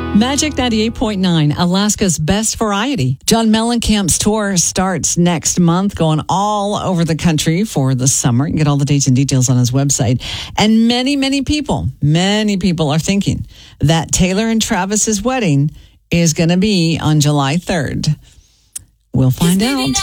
Magic 98.9, Alaska's best variety. John Mellencamp's tour starts next month, going all over the country for the summer. You can get all the dates and details on his website. And many people are thinking that Taylor and Travis's wedding is going to be on July 3rd. We'll find out.